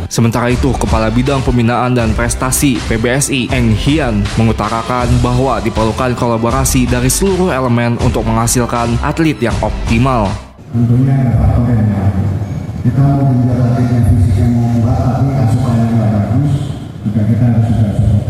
Sementara itu, Kepala Bidang Pembinaan dan Prestasi PBSI, Eng Hian, mengutarakan bahwa diperlukan kolaborasi dari seluruh elemen untuk menghasilkan atlet yang optimal. Tentunya ada faktor yang lain. Kita mau menjaga atletnya fisik yang mau kuat, tapi asupan yang nggak bagus, juga kita harus